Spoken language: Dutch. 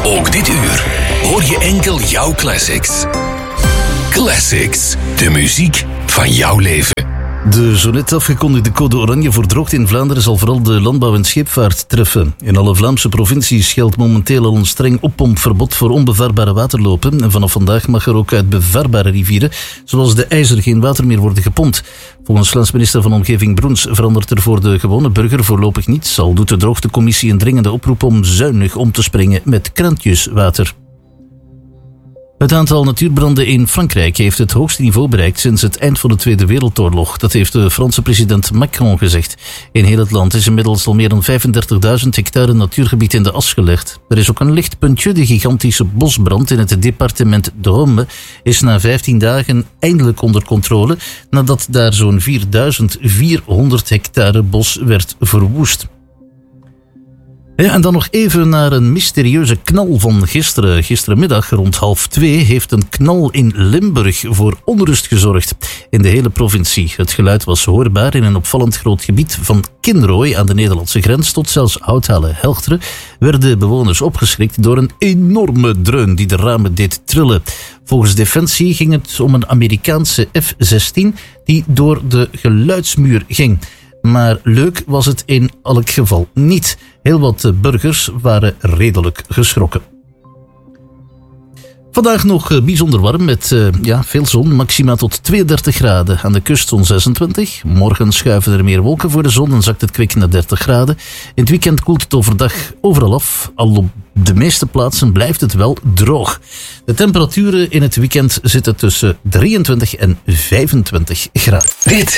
Ook dit uur hoor je enkel jouw classics. Classics, de muziek van jouw leven. De zo net afgekondigde code oranje voor droogte in Vlaanderen zal vooral de landbouw en scheepvaart treffen. In alle Vlaamse provincies geldt momenteel al een streng oppompverbod voor onbevarbare waterlopen. En vanaf vandaag mag er ook uit bevarbare rivieren, zoals de IJzer, geen water meer worden gepompt. Volgens landsminister van Omgeving Broens verandert er voor de gewone burger voorlopig niets. Al doet de droogtecommissie een dringende oproep om zuinig om te springen met krantjeswater. Het aantal natuurbranden in Frankrijk heeft het hoogste niveau bereikt sinds het eind van de Tweede Wereldoorlog. Dat heeft de Franse president Macron gezegd. In heel het land is inmiddels al meer dan 35.000 hectare natuurgebied in de as gelegd. Er is ook een lichtpuntje. De gigantische bosbrand in het departement Drôme is na 15 dagen eindelijk onder controle, nadat daar zo'n 4.400 hectare bos werd verwoest. Ja, en dan nog even naar een mysterieuze knal van gisteren. Gisterenmiddag rond 1:30 heeft een knal in Limburg voor onrust gezorgd in de hele provincie. Het geluid was hoorbaar in een opvallend groot gebied van Kinrooi aan de Nederlandse grens tot zelfs Houthalen-Helchteren werden bewoners opgeschrikt door een enorme dreun die de ramen deed trillen. Volgens Defensie ging het om een Amerikaanse F-16 die door de geluidsmuur ging. Maar leuk was het in elk geval niet. Heel wat burgers waren redelijk geschrokken. Vandaag nog bijzonder warm met veel zon, maxima tot 32 graden. Aan de kust zo'n 26. Morgen schuiven er meer wolken voor de zon en zakt het kwik naar 30 graden. In het weekend koelt het overdag overal af. Al op de meeste plaatsen blijft het wel droog. De temperaturen in het weekend zitten tussen 23 en 25 graden.